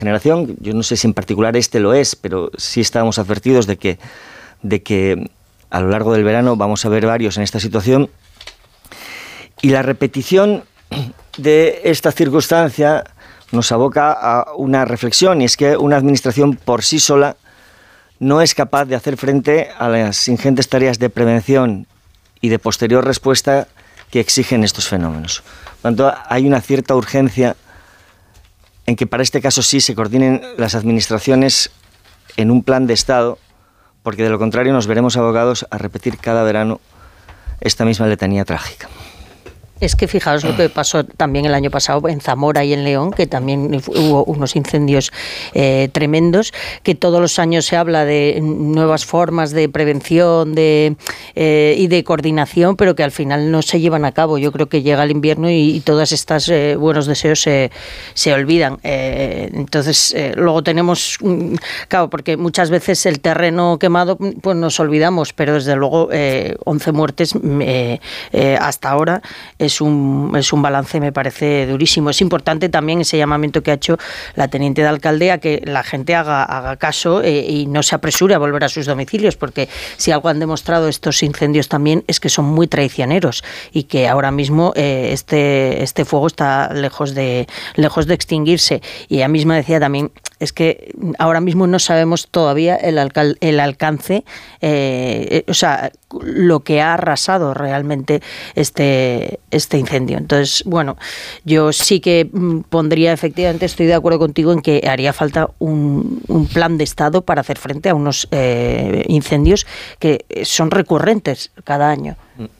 generación, yo no sé si en particular este lo es, pero sí estábamos advertidos de que a lo largo del verano vamos a ver varios en esta situación, y la repetición de esta circunstancia nos aboca a una reflexión, y es que una administración por sí sola no es capaz de hacer frente a las ingentes tareas de prevención y de posterior respuesta que exigen estos fenómenos. Por lo tanto, hay una cierta urgencia en que para este caso sí se coordinen las administraciones en un plan de Estado, porque de lo contrario nos veremos abocados a repetir cada verano esta misma letanía trágica. Es que fijaos lo que pasó también el año pasado en Zamora y en León, que también hubo unos incendios tremendos, que todos los años se habla de nuevas formas de prevención y de coordinación, pero que al final no se llevan a cabo. Yo creo que llega el invierno y todas estas buenos deseos se olvidan. Entonces, luego tenemos, claro, porque muchas veces el terreno quemado, pues nos olvidamos, pero desde luego 11 muertes hasta ahora es un balance, me parece durísimo. Es importante también ese llamamiento que ha hecho la teniente de alcalde a que la gente haga caso y no se apresure a volver a sus domicilios, porque si algo han demostrado estos incendios también es que son muy traicioneros y que ahora mismo este fuego está lejos de extinguirse. Y ella misma decía también, es que ahora mismo no sabemos todavía el alcance, o sea, lo que ha arrasado realmente este incendio. Entonces, bueno, yo sí que pondría, efectivamente, estoy de acuerdo contigo en que haría falta un plan de Estado para hacer frente a unos incendios que son recurrentes cada año.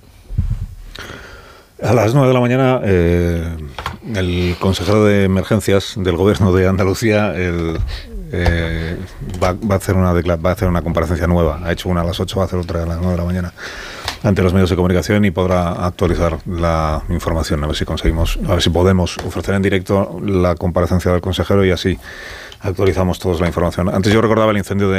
A las 9 de la mañana, el consejero de emergencias del Gobierno de Andalucía va a hacer una comparecencia nueva. Ha hecho una a las 8, va a hacer otra a las 9 de la mañana ante los medios de comunicación y podrá actualizar la información. A ver si podemos ofrecer en directo la comparecencia del consejero y así actualizamos todos la información. Antes yo recordaba el incendio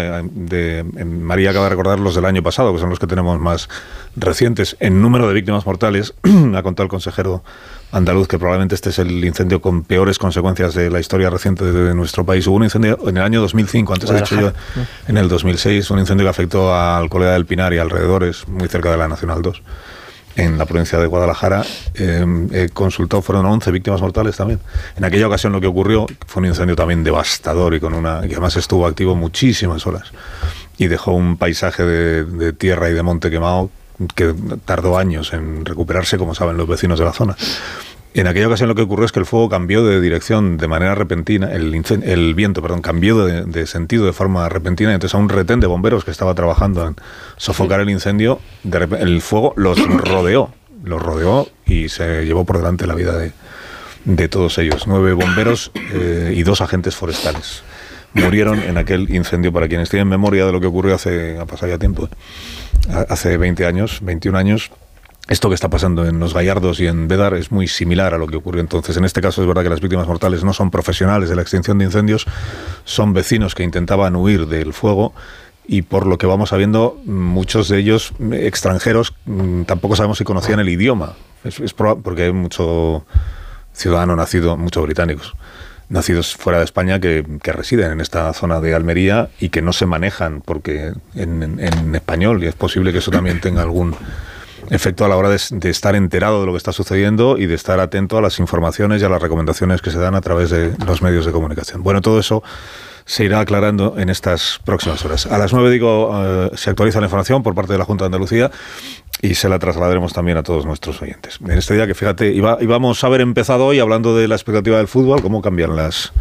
María acaba de recordar los del año pasado, que son los que tenemos más recientes. En número de víctimas mortales, ha contado el consejero andaluz que probablemente este es el incendio con peores consecuencias de la historia reciente de nuestro país. Hubo un incendio en el año 2005, antes he dicho yo, en el 2006, un incendio que afectó a Alcolea del Pinar y alrededores, muy cerca de la Nacional 2. En la provincia de Guadalajara, consultado, fueron 11 víctimas mortales también. En aquella ocasión lo que ocurrió fue un incendio también devastador y que además estuvo activo muchísimas horas y dejó un paisaje de tierra y de monte quemado que tardó años en recuperarse, como saben los vecinos de la zona. En aquella ocasión lo que ocurrió es que el fuego cambió de dirección de manera repentina, el viento cambió de sentido de forma repentina, y entonces a un retén de bomberos que estaba trabajando en sofocar el incendio, de repente el fuego los rodeó y se llevó por delante la vida de todos ellos. 9 bomberos y 2 agentes forestales murieron en aquel incendio. Para quienes tienen memoria de lo que ocurrió ha pasado ya tiempo, hace 20 años, 21 años, esto que está pasando en Los Gallardos y en Bédar es muy similar a lo que ocurrió entonces. En este caso es verdad que las víctimas mortales no son profesionales de la extinción de incendios, son vecinos que intentaban huir del fuego y por lo que vamos sabiendo, muchos de ellos extranjeros, tampoco sabemos si conocían el idioma. Es probable, porque hay mucho ciudadano nacido, muchos británicos nacidos fuera de España que residen en esta zona de Almería y que no se manejan porque en español, y es posible que eso también tenga algún efecto a la hora de estar enterado de lo que está sucediendo y de estar atento a las informaciones y a las recomendaciones que se dan a través de los medios de comunicación. Bueno, todo eso se irá aclarando en estas próximas horas. A las 9, se actualiza la información por parte de la Junta de Andalucía y se la trasladaremos también a todos nuestros oyentes. En este día que, fíjate, íbamos a haber empezado hoy hablando de la expectativa del fútbol, cómo cambian las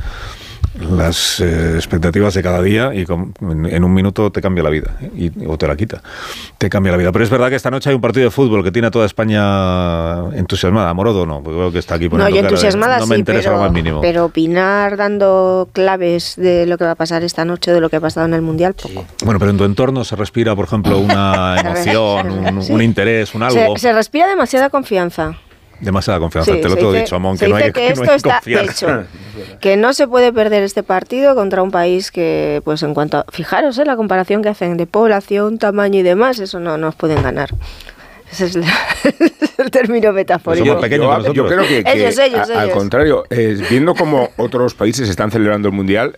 expectativas de cada día y en un minuto te cambia la vida o te la quita, te cambia la vida. Pero es verdad que esta noche hay un partido de fútbol que tiene a toda España entusiasmada. Morodo no, porque veo que está aquí poniendo yo entusiasmada no me interesa lo más mínimo. Pero opinar dando claves de lo que va a pasar esta noche, de lo que ha pasado en el Mundial, poco. Sí. Bueno, pero en tu entorno se respira, por ejemplo, una emoción, un interés, un algo. Se respira demasiada confianza. Demasiada confianza, te lo tengo dicho, Amón, que no hay que confiar. Hecho, que no se puede perder este partido contra un país que, pues en cuanto a, fijaros, la comparación que hacen de población, tamaño y demás, eso no nos pueden ganar. Ese es el término metafórico. Somos pequeños yo creo que ellos. Al contrario, viendo cómo otros países están celebrando el Mundial,